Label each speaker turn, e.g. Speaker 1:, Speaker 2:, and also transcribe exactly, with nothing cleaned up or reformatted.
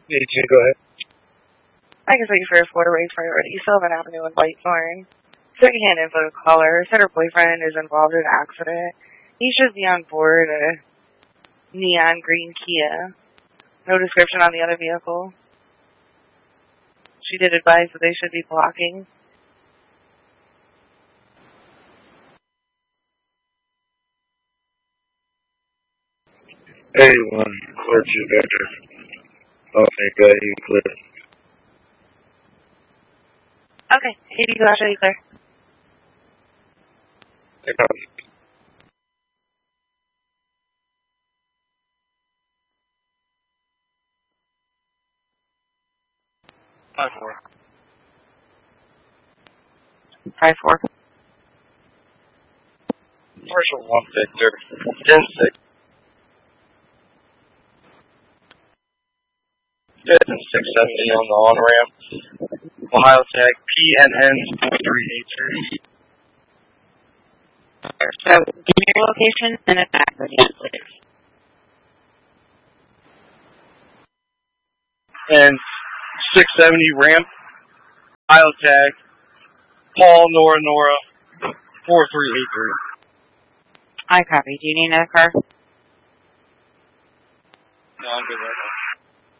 Speaker 1: Yeah, you can go ahead.
Speaker 2: I can take you for a Florida race priority, Sylvan Avenue in Whitethorn. Secondhand info to caller said her boyfriend is involved in an accident. He should be on board a neon green Kia. No description on the other vehicle. She did advise that they should be blocking.
Speaker 1: eighty-one, clear to Vector. Okay, go ahead, you clear.
Speaker 2: Okay, eighty-two, I'll show you clear.
Speaker 1: Take off. Five four.
Speaker 2: Five four.
Speaker 1: Commercial one Victor. Ten six. Fifth and six seventy on the on ramp. Ohio Tech P N N four three eight three.
Speaker 3: So, give me your location and a fax again, please.
Speaker 1: And six seventy ramp. Ohio Tech. Paul Nora Nora four three eight three.
Speaker 3: I copy. Do you need another car?
Speaker 1: No, I'm good right now.